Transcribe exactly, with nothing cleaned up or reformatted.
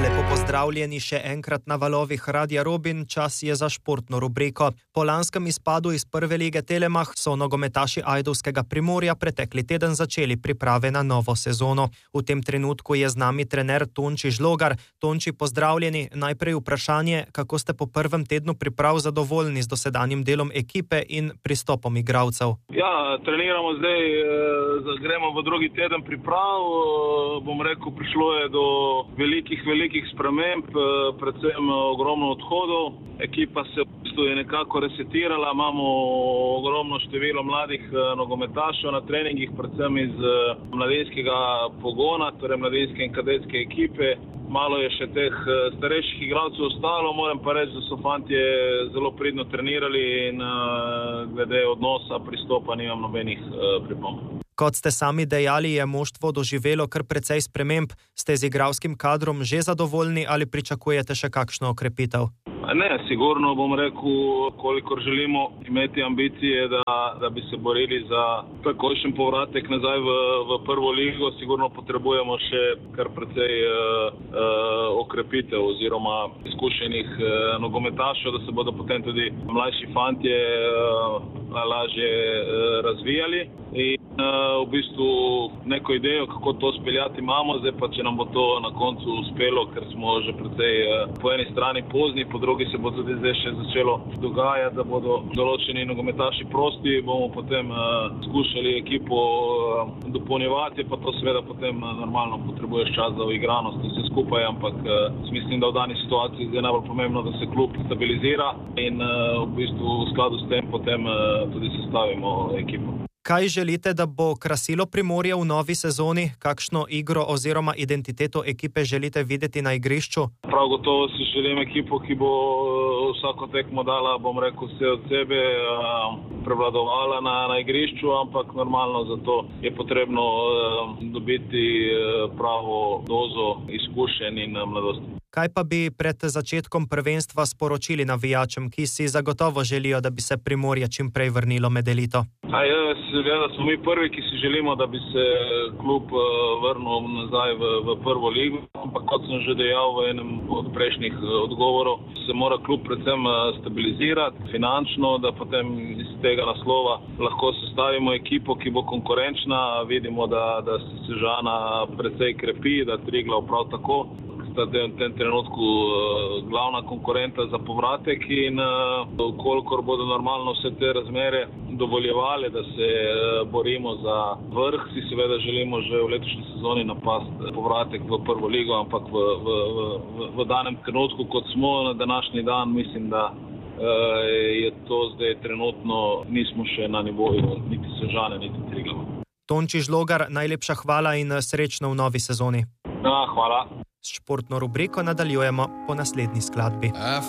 Lepo pozdravljeni še enkrat na valovih Radia Robin, čas je za športno rubriko. Po lanskem izpadu iz prve lige Telemach so nogometaši ajdovskega Primorja pretekli teden začeli priprave na novo sezono. V tem trenutku je z nami trener Tonči Žlogar. Tonči, pozdravljeni. Najprej vprašanje, kako ste po prvem tednu priprav zadovoljni z dosedanjim delom ekipe in pristopom igralcev? Ja, treniramo zdaj, gremo v drugi teden priprav. Bom rekel, prišlo je do velikih, velikih sprememb, predvsem ogromno odhodov. Ekipa se v bistvu je nekako resetirala, imamo ogromno število mladih nogometašev na treningih, predvsem iz mladinskega pogona, torej mladinske in kadetske ekipe. Malo je še teh starejših igralcev ostalo, moram pa reči, da so fantje zelo pridno trenirali in glede odnosa, pristopa nimam nobenih pripomb. Kot ste sami dejali, je moštvo doživelo kar precej sprememb. Ste z igralskim kadrom že zadovoljni ali pričakujete še kakšno okrepitev? Ne, sigurno bom rekel, kolikor želimo imeti ambicije, da, da bi se borili za takojšen povratek nazaj v, v prvo ligo, sigurno potrebujemo še kar precej uh, uh, okrepitev oziroma izkušenih uh, nogometašev, da se bodo potem tudi mlajši fantje uh, lažje uh, razvijali. In uh, v bistvu neko idejo, kako to speljati imamo, zdaj pa če nam bo to na koncu uspelo, ker smo že precej uh, po eni strani pozni, po drugi se bo tudi zdaj še začelo dogajati, da bodo določeni nogometaši prosti, bomo potem uh, skušali ekipo uh, dopolnjevati, pa to seveda potem uh, normalno potrebuješ čas za uigranost in vse skupaj, ampak uh, mislim, da v dani situaciji je najbolj pomembno, da se klub stabilizira in uh, v bistvu v skladu s tem potem uh, tudi sestavimo ekipo. Kaj želite, da bo krasilo Primorje v novi sezoni? Kakšno igro oziroma identiteto ekipe želite videti na igrišču? Prav gotovo si želim ekipo, ki bo vsako tekmo dala, bom rekel, vse od sebe, prevladovala na, na igrišču, ampak normalno za to je potrebno dobiti pravo dozo izkušenj in mladosti. Kaj pa bi pred začetkom prvenstva sporočili navijačem, ki si zagotovo želijo, da bi se Primorje čim prej vrnilo med elito? A ja, seveda smo mi prvi, ki si želimo, da bi se klub vrnil nazaj v, v prvo ligo, ampak kot sem že dejal v enem od prejšnjih odgovorov, se mora klub predvsem stabilizirati finančno, da potem iz tega naslova lahko sestavimo ekipo, ki bo konkurenčna. Vidimo, da, da se Sežana precej krepi, da Triglav prav tako. V tem trenutku glavna konkurenta za povratek in kolikor bodo normalno vse te razmere dovoljevali, da se borimo za vrh, si seveda želimo že v letošnji sezoni napasti povratek v prvo ligo, ampak v, v, v, v danem trenutku, kot smo na današnji dan, mislim, da je to zdaj trenutno, nismo še na nivoju niti Sežane, niti Triglava. Tonči Žlogar, najlepša hvala in srečno v novi sezoni. Ja, hvala. S športno rubriko nadaljujemo po naslednji skladbi.